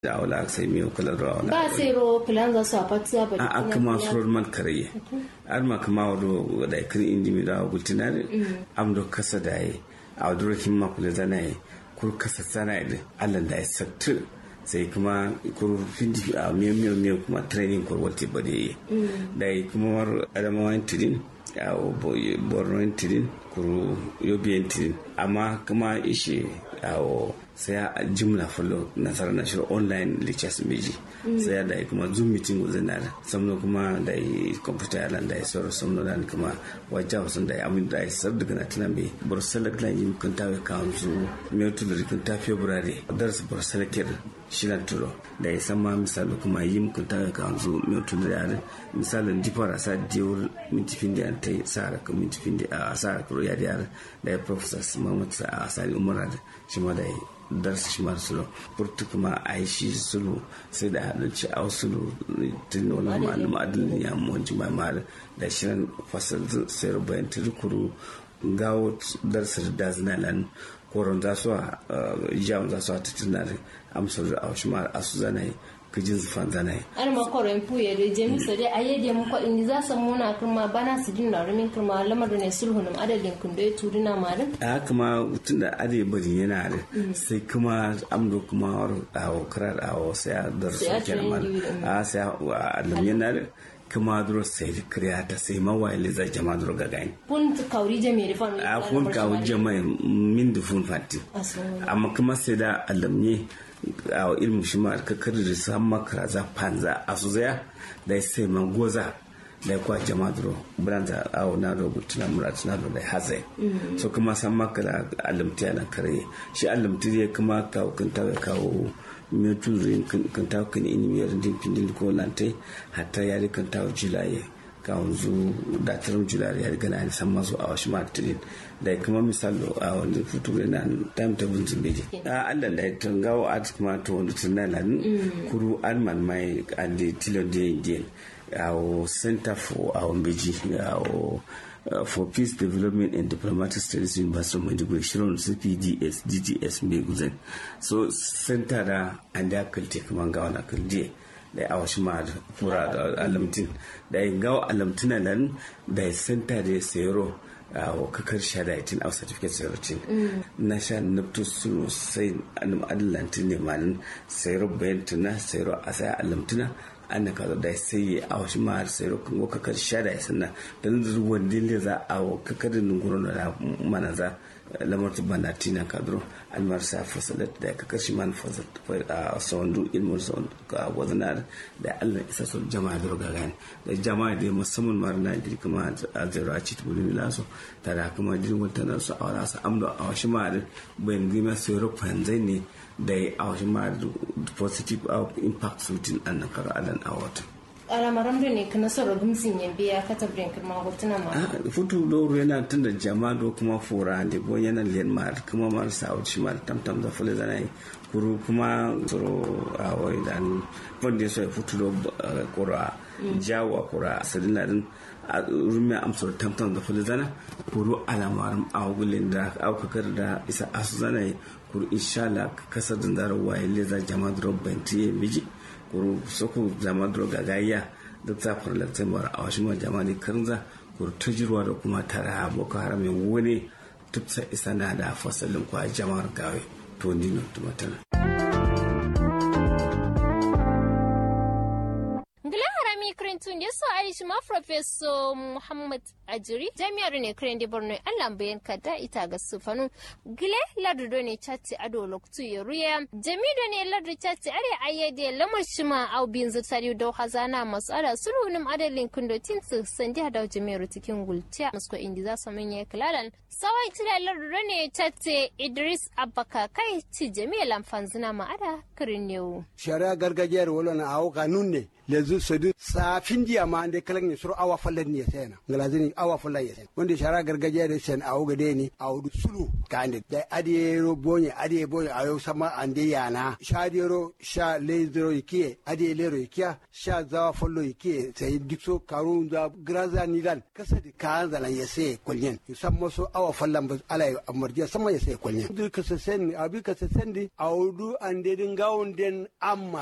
da wala sai miyo kala rawa ba sai ro plan za su apatia ba a kuma surar man kare ar ma kuma wado da kiri indimi da gultinare am do kasa da yi a duro himma kula zana yi kur kasa sana yi Allah da ya sattu sai kuma kur findi a miyo kuma training kur wati bade da kuma war adamawan tidin a borno tidin kuru yobiyan tidin amma kuma ishe awo sai a jimla follow nasarar na shirin online lectures meji sai da kuma zoom meeting wuzin na samno kuma da yi computer yalan da ya sauran samno da kuma wajen wasan da ya amin da ya sar daga na tunan bai bursalar da yi kan tawe kanzu mai tudur kan ta february darsu bursalar kir shilan turo da ya san ma misali kuma yi kan tawe kanzu mai tudur yare misalin jifar asa diyar mintifin da ta yi sa raka mintifin da a sa raka roya da yare da ya professor mamadu a asali umara da shi ma da ya darsa shi ma sulu burtu kuma a yi shi sulu sai da halarci a sulu tun wani ma'alum adalin ya mawanci mai ma'ala da shirin fasal sayar bayan turkuru gawo darsa da zinalan koron za su a jam za su a tattunan amsar da a wasu ma'ala asu zanayi kujin zufan zanayi an makoron puye da jemi so dai ayyade mu ko indi za su muna kuma bana su dinna rumin kuma lamar ne sulhunum adalin kun da turina marin a kuma tunda ade bari yana da sai kuma amdo kuma a krar a sai dar su kenan a sai alam yana da kuma duro sai kriya ta sai mawaile za jama duro gagain kun kauri jami rifan a kun kauri jama'i min da fun fatti amma kuma sai da alamne a ilmu shi ma ka kar da san makara za panza a su zaya da sai man goza da kwa jama'a duro branda a na do butuna murat na do da hazai so kuma san makara alamti ana kare shi alamti kuma ka kunta kawo muturin kan ta kan inimiyar din pindin ko lante hatta yari kan ta julaye ka wanzu da tarin julaye yari gana ni san masu a wasu martin da kuma misalo a wanda futu na time ta bunzin beje a Allah da ta gawo at kuma to wanda tunalan kuru alman mai ande tilo de our center for our beji our for Peace Development and Diplomatic Studies University of Maiduguri shirin CPDS DTS mai guzan so center da an da kalte kuma ga wani kalje da a wasu ma fura da alamtin da yin gawa alamtina nan da center da sayaro a kakar shadaitin a certificate sayarocin na sha nafto su sai adalantin ne malin sayaro bayan tuna sayaro a saya alamtina an da kaza da sai a wasu ma sayaro kan kakar shadai sannan don zuwan dille za a kakar nungurin da mana za lamar bana tina kadro almar sa fasalat da ka kashi man fasal a sawandu ilmu sawan ka wazanar da Allah isa so jama'a da gagani da jama'a da musamman marna da kuma azira ci tubulin laso tare kuma din wata nan su awara su amdo a washi ma da bayan gima sai rufan zai ne da a washi ma positive impact sutin an kara alan awata alamaran da ne kana sauran gumsin ya biya ka tabrin kirma hotuna ma futu doro yana tunda jama'a do kuma fura da go yana len mar kuma mar sauci mar tamtam da fule da nai kuru kuma tsoro a wai dan wanda sai futu do kura jawa kura sadina din rume amsar tamtam da fule zana kuru alamaran awgulin da aukakar da isa asu zana kuru inshallah kasar da rawaye le za jama'a do banti miji kuru soko zama droga gayya duk zafar lantarki a wasu ma jama'a karnza kuru tujirwa da kuma tara boko haram wani tupsa isa na da fasalin kwa jama'ar gawe to nino tumatana tun da so Aisha ma Professor Muhammad Ajiri jami'ar ne kren de Borno Allah bayan kada ita ga sufanu gile lardo ne chatti ado loktu yaruya jami'do ne lardo chatti are ayyade lamar shima au bin zutari do hazana masala sulunum adalin kundo tinsu sandi hada jami'ar cikin gultiya musko indi za su manye klalan sawai tira lardo ne chatti Idris Abbaka kai ci jami'an fanzina ma ada kren ne shari'a gargajiyar wala na awo kanun ne lezu sadu safin diya ma ande kalan ne sur awa fallan ne sai na ngalazini awa fallan ya sai wanda shara gargajiya da sen awu gade ni awu sulu kande da adiyero bonye ayo sama ande yana shadiyero sha lezero yake adiyelero yake sha zawa fallo yake sai dikso karun da graza nilan kasadi kan zalan ya sai kullen yusamma so awa fallan ba alai amarjiya sama ya sai kullen duk kasa sen abi kasa sendi awdu ande din gawon den amma